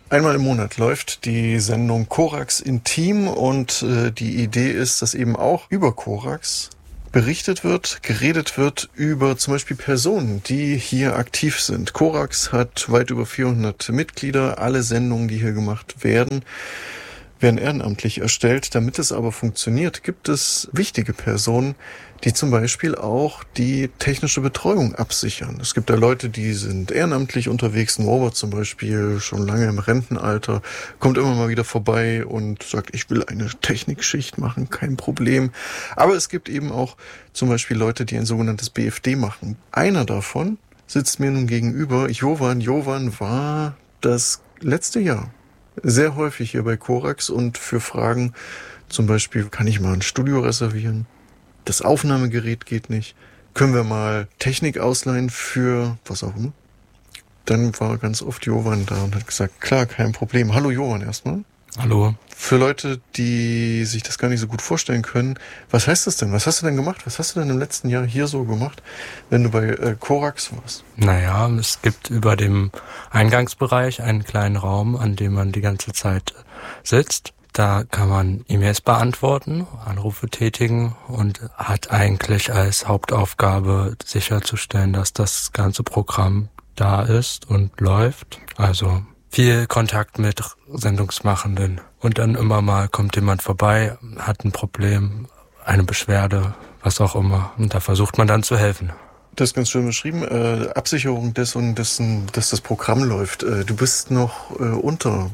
Einmal im Monat läuft die Sendung Korax Intim und die Idee ist, dass eben auch über Korax berichtet wird, geredet wird über zum Beispiel Personen, die hier aktiv sind. Korax hat weit über 400 Mitglieder. Alle Sendungen, die hier gemacht werden ehrenamtlich erstellt. Damit es aber funktioniert, gibt es wichtige Personen, die zum Beispiel auch die technische Betreuung absichern. Es gibt da Leute, die sind ehrenamtlich unterwegs. Norbert zum Beispiel, schon lange im Rentenalter, kommt immer mal wieder vorbei und sagt, ich will eine Technikschicht machen, kein Problem. Aber es gibt eben auch zum Beispiel Leute, die ein sogenanntes BFD machen. Einer davon sitzt mir nun gegenüber, Jovan. Jovan war das letzte Jahr sehr häufig hier bei Korax und für Fragen, zum Beispiel, kann ich mal ein Studio reservieren? Das Aufnahmegerät geht nicht. Können wir mal Technik ausleihen für was auch immer? Dann war ganz oft Jovan da und hat gesagt, klar, kein Problem. Hallo Jovan erstmal. Hallo. Für Leute, die sich das gar nicht so gut vorstellen können, was heißt das denn? Was hast du denn gemacht? Was hast du denn im letzten Jahr hier so gemacht, wenn du bei Korax warst? Naja, es gibt über dem Eingangsbereich einen kleinen Raum, an dem man die ganze Zeit sitzt. Da kann man E-Mails beantworten, Anrufe tätigen und hat eigentlich als Hauptaufgabe sicherzustellen, dass das ganze Programm da ist und läuft. Also viel Kontakt mit Sendungsmachenden. Und dann immer mal kommt jemand vorbei, hat ein Problem, eine Beschwerde, was auch immer. Und da versucht man dann zu helfen. Das ist ganz schön beschrieben. Absicherung dessen, dass das Programm läuft. Du bist noch unter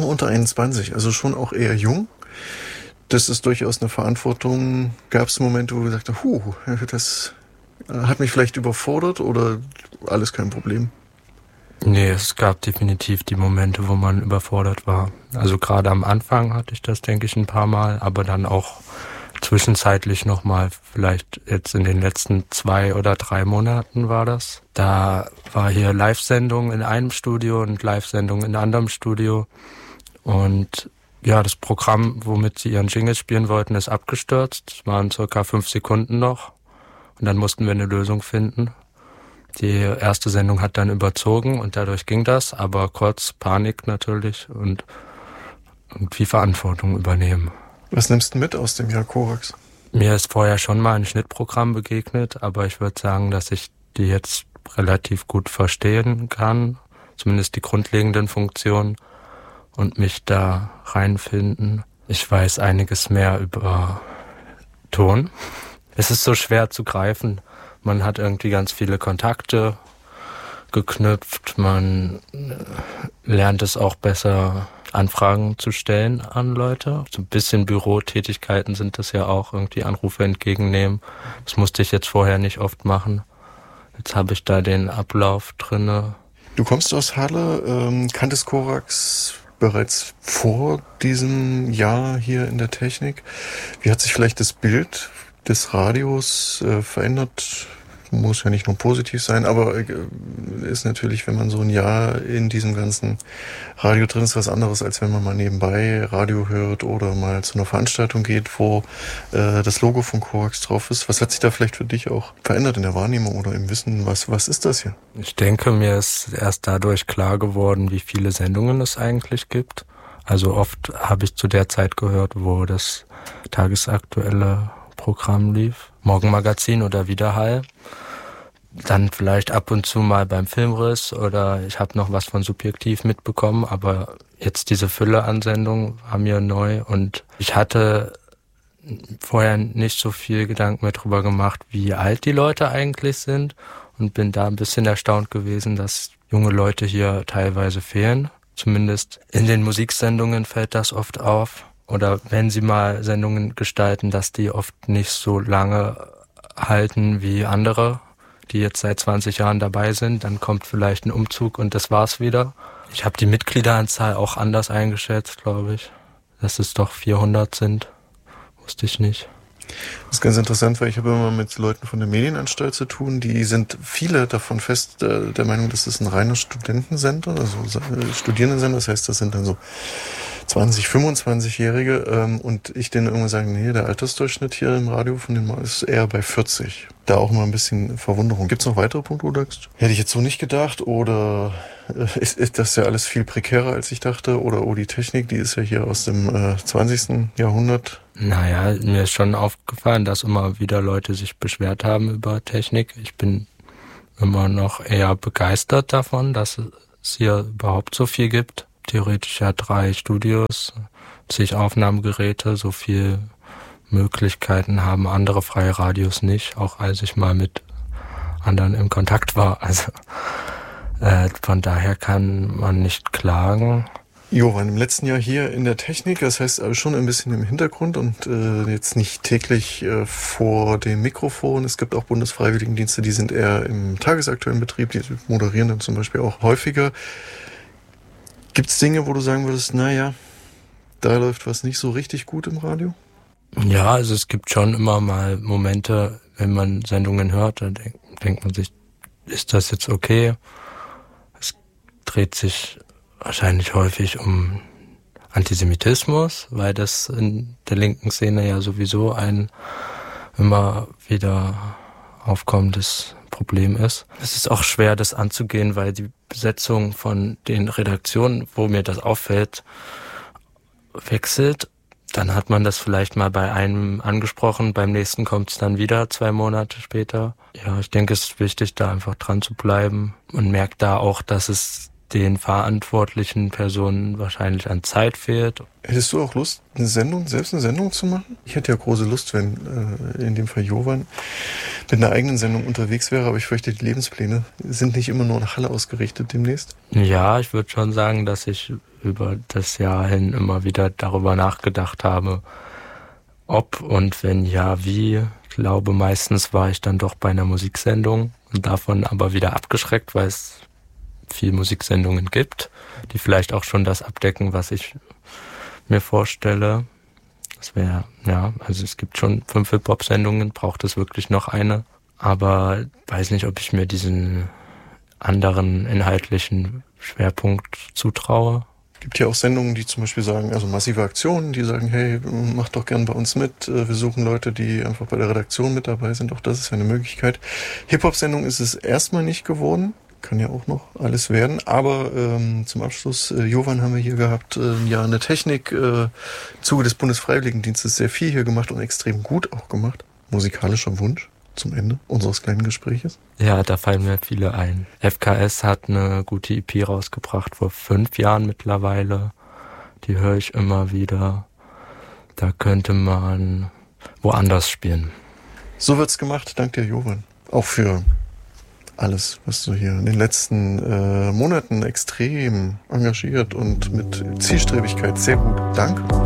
21, also schon auch eher jung. Das ist durchaus eine Verantwortung. Gab es Momente, wo du gesagt hast, das hat mich vielleicht überfordert oder alles kein Problem? Nee, es gab definitiv die Momente, wo man überfordert war. Also gerade am Anfang hatte ich das, denke ich, ein paar Mal, aber dann auch zwischenzeitlich nochmal, vielleicht jetzt in den letzten 2 oder 3 Monaten war das. Da war hier Live-Sendung in einem Studio und Live-Sendung in einem anderen Studio. Und ja, das Programm, womit sie ihren Jingle spielen wollten, ist abgestürzt. Es waren circa 5 Sekunden noch. Und dann mussten wir eine Lösung finden. Die erste Sendung hat dann überzogen und dadurch ging das, aber kurz Panik natürlich und viel Verantwortung übernehmen. Was nimmst du mit aus dem Jahr Korax? Mir ist vorher schon mal ein Schnittprogramm begegnet, aber ich würde sagen, dass ich die jetzt relativ gut verstehen kann, zumindest die grundlegenden Funktionen und mich da reinfinden. Ich weiß einiges mehr über Ton. Es ist so schwer zu greifen. Man hat irgendwie ganz viele Kontakte geknüpft. Man lernt es auch besser, Anfragen zu stellen an Leute. So ein bisschen Bürotätigkeiten sind das ja auch, irgendwie Anrufe entgegennehmen. Das musste ich jetzt vorher nicht oft machen. Jetzt habe ich da den Ablauf drinne. Du kommst aus Halle, kanntest Korax bereits vor diesem Jahr hier in der Technik. Wie hat sich vielleicht das Bild des Radios verändert? Muss ja nicht nur positiv sein, aber ist natürlich, wenn man so ein Jahr in diesem ganzen Radio drin ist, was anderes, als wenn man mal nebenbei Radio hört oder mal zu einer Veranstaltung geht, wo das Logo von Korax drauf ist. Was hat sich da vielleicht für dich auch verändert in der Wahrnehmung oder im Wissen? Was ist das hier? Ich denke, mir ist erst dadurch klar geworden, wie viele Sendungen es eigentlich gibt. Also oft habe ich zu der Zeit gehört, wo das tagesaktuelle Programm lief. Morgenmagazin oder Widerhall. Dann vielleicht ab und zu mal beim Filmriss oder ich habe noch was von Subjektiv mitbekommen, aber jetzt diese Fülle an Sendungen war mir neu und ich hatte vorher nicht so viel Gedanken mehr drüber gemacht, wie alt die Leute eigentlich sind und bin da ein bisschen erstaunt gewesen, dass junge Leute hier teilweise fehlen. Zumindest in den Musiksendungen fällt das oft auf. Oder wenn sie mal Sendungen gestalten, dass die oft nicht so lange halten wie andere, die jetzt seit 20 Jahren dabei sind. Dann kommt vielleicht ein Umzug und das war's wieder. Ich habe die Mitgliederanzahl auch anders eingeschätzt, glaube ich. Dass es doch 400 sind, wusste ich nicht. Das ist ganz interessant, weil ich habe immer mit Leuten von der Medienanstalt zu tun. Die sind viele davon fest der Meinung, das ist ein reiner Studentensender, also Studierendensender. Das heißt, das sind dann so 25-Jährige und ich denen irgendwann sage, nee, der Altersdurchschnitt hier im Radio von den Mann ist eher bei 40. Da auch mal ein bisschen Verwunderung. Gibt es noch weitere Punkte, wo du sagst? Hätte ich jetzt so nicht gedacht oder ist das ja alles viel prekärer, als ich dachte? Oder die Technik, die ist ja hier aus dem 20. Jahrhundert. Naja, mir ist schon aufgefallen, dass immer wieder Leute sich beschwert haben über Technik. Ich bin immer noch eher begeistert davon, dass es hier überhaupt so viel gibt. Theoretisch ja 3 Studios, zig Aufnahmegeräte, so viel Möglichkeiten haben andere freie Radios nicht, auch als ich mal mit anderen im Kontakt war. Also von daher kann man nicht klagen. Jovan, im letzten Jahr hier in der Technik, das heißt schon ein bisschen im Hintergrund und jetzt nicht täglich vor dem Mikrofon. Es gibt auch Bundesfreiwilligendienste, die sind eher im tagesaktuellen Betrieb, die moderieren dann zum Beispiel auch häufiger. Gibt es Dinge, wo du sagen würdest, naja, da läuft was nicht so richtig gut im Radio? Ja, also es gibt schon immer mal Momente, wenn man Sendungen hört, dann denkt man sich, ist das jetzt okay? Es dreht sich wahrscheinlich häufig um Antisemitismus, weil das in der linken Szene ja sowieso ein immer wieder aufkommendes Problem ist. Es ist auch schwer, das anzugehen, weil die Besetzung von den Redaktionen, wo mir das auffällt, wechselt. Dann hat man das vielleicht mal bei einem angesprochen, beim nächsten kommt es dann wieder 2 Monate später. Ja, ich denke, es ist wichtig, da einfach dran zu bleiben und merkt da auch, dass es den verantwortlichen Personen wahrscheinlich an Zeit fehlt. Hättest du auch Lust, selbst eine Sendung zu machen? Ich hätte ja große Lust, wenn in dem Fall Jovan mit einer eigenen Sendung unterwegs wäre, aber ich fürchte, die Lebenspläne sind nicht immer nur nach Halle ausgerichtet demnächst. Ja, ich würde schon sagen, dass ich über das Jahr hin immer wieder darüber nachgedacht habe, ob und wenn ja, wie. Ich glaube, meistens war ich dann doch bei einer Musiksendung und davon aber wieder abgeschreckt, weil es viel Musiksendungen gibt, die vielleicht auch schon das abdecken, was ich mir vorstelle. Das wäre, ja, also es gibt schon 5 Hip-Hop-Sendungen, braucht es wirklich noch eine. Aber weiß nicht, ob ich mir diesen anderen inhaltlichen Schwerpunkt zutraue. Es gibt ja auch Sendungen, die zum Beispiel sagen, also massive Aktionen, die sagen, hey, mach doch gern bei uns mit. Wir suchen Leute, die einfach bei der Redaktion mit dabei sind. Auch das ist ja eine Möglichkeit. Hip-Hop-Sendung ist es erstmal nicht geworden. Kann ja auch noch alles werden. Aber zum Abschluss, Jovan haben wir hier gehabt, ja in der Technik, im Zuge des Bundesfreiwilligendienstes sehr viel hier gemacht und extrem gut auch gemacht. Musikalischer Wunsch zum Ende unseres kleinen Gespräches. Ja, da fallen mir viele ein. FKS hat eine gute EP rausgebracht vor 5 Jahren mittlerweile. Die höre ich immer wieder. Da könnte man woanders spielen. So wird's gemacht. Danke dir, Jovan. Auch für alles, was du hier in den letzten Monaten extrem engagiert und mit Zielstrebigkeit sehr gut. Danke.